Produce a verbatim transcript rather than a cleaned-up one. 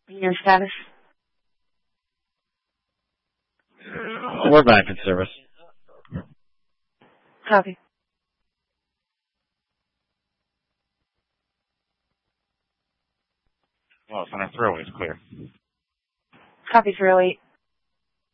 Your status? We're back in service. Copy. Well, Center three oh eight is clear. Copy three oh eight.